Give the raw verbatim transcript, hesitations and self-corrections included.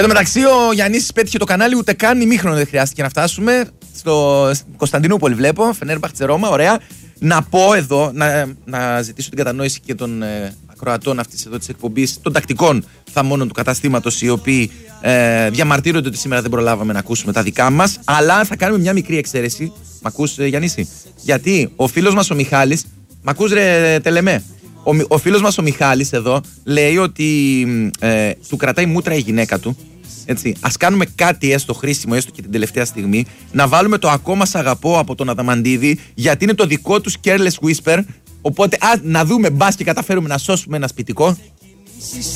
Εν τω μεταξύ, ο Γιαννής πέτυχε το κανάλι, ούτε καν ημίχρονο δεν χρειάστηκε να φτάσουμε. Στο Κωνσταντινούπολη βλέπω, Φενέρμπαχτσε Ρώμα, ωραία. Να πω εδώ, να, να ζητήσω την κατανόηση και των ε, ακροατών αυτής εδώ της εκπομπής, των τακτικών θαμώνων του καταστήματος, οι οποίοι ε, διαμαρτύρονται ότι σήμερα δεν προλάβαμε να ακούσουμε τα δικά μας. Αλλά θα κάνουμε μια μικρή εξαίρεση. Μ' ακούς, ε, Γιαννίση? Γιατί ο φίλος μας ο Μιχάλης, μ' ακούς ρε Τελεμέ? Ο, ο φίλος μας ο Μιχάλης εδώ λέει ότι ε, του κρατάει μούτρα η γυναίκα του. Έτσι. Ας κάνουμε κάτι έστω χρήσιμο, έστω και την τελευταία στιγμή, να βάλουμε το «Ακόμα σ' αγαπώ» από τον Αδαμαντίδη, γιατί είναι το δικό τους careless whisper. Οπότε α, να δούμε, μπας και καταφέρουμε να σώσουμε ένα σπιτικό.